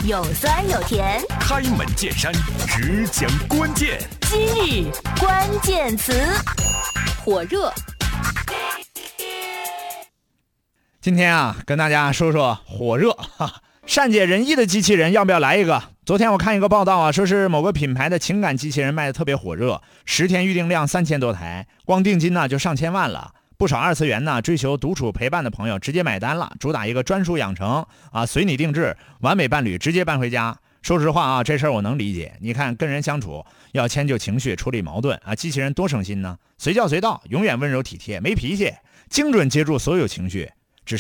有酸有甜， 开门见山，只讲关键。 今日关键词，火热。 今天啊，跟大家说说火热善解人意的机器人要不要来一个？昨天我看一个报道啊，说是某个品牌的情感机器人卖的特别火热，10天预订量3000多台，光定金呢就上千万了。不少二次元呢追求独处陪伴的朋友直接买单了，主打一个专属养成啊，随你定制，完美伴侣直接搬回家。说实话啊，这事儿我能理解。你看跟人相处要迁就情绪，处理矛盾啊，机器人多省心呢，随叫随到，永远温柔体贴，没脾气，精准接住所有情绪。只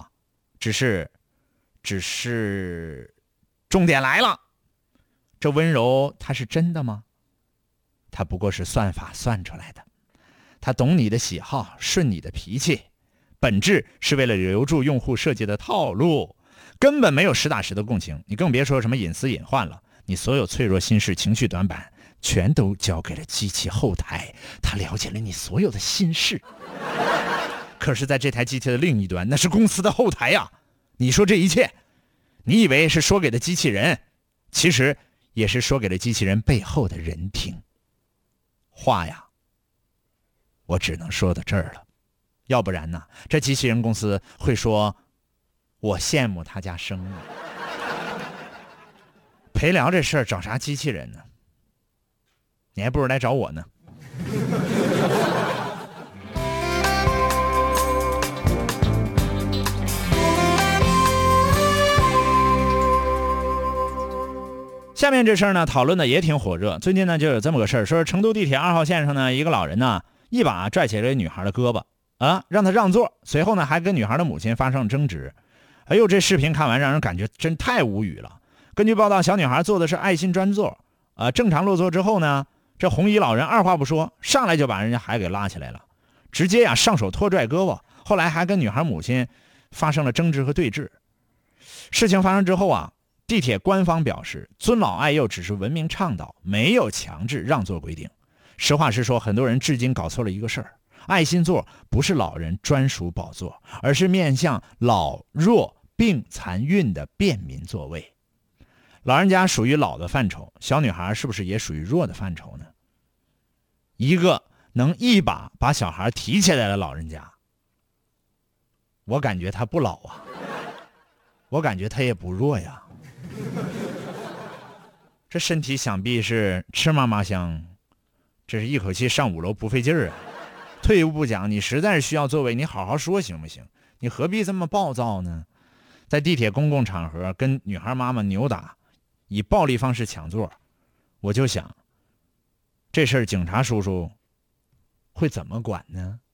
是重点来了，这温柔它是真的吗？它不过是算法算出来的。他懂你的喜好，顺你的脾气，本质是为了留住用户设计的套路，根本没有实打实的共情。你更别说什么隐私隐患了，你所有脆弱心事、情绪短板全都交给了机器后台，它了解了你所有的心事。可是在这台机器的另一端，那是公司的后台呀。你说这一切，你以为是说给的机器人，其实也是说给了机器人背后的人听。话呀，我只能说到这儿了，要不然呢，这机器人公司会说我羡慕他家生日。陪聊这事儿找啥机器人呢？你还不如来找我呢。下面这事儿呢，讨论的也挺火热。最近呢，就有这么个事儿，说成都地铁2号线上呢，一个老人呢，一把拽起了女孩的胳膊啊，让她让座，随后呢，还跟女孩的母亲发生争执。哎呦，这视频看完让人感觉真太无语了。根据报道，小女孩坐的是爱心专座，正常落座之后呢，这红衣老人二话不说，上来就把人家孩给拉起来了，直接呀上手拖拽胳膊，后来还跟女孩母亲发生了争执和对峙。事情发生之后啊，地铁官方表示，尊老爱幼只是文明倡导，没有强制让座规定。实话实说，很多人至今搞错了一个事儿，爱心座不是老人专属宝座，而是面向老弱病残孕的便民座位。老人家属于老的范畴，小女孩是不是也属于弱的范畴呢？一个能一把把小孩提起来的老人家，我感觉他不老啊，我感觉他也不弱呀。这身体想必是吃嘛嘛香，这是一口气上5楼不费劲儿啊。退一步讲，你实在是需要座位，你好好说行不行？你何必这么暴躁呢？在地铁公共场合跟女孩妈妈扭打，以暴力方式抢座，我就想，这事儿警察叔叔会怎么管呢？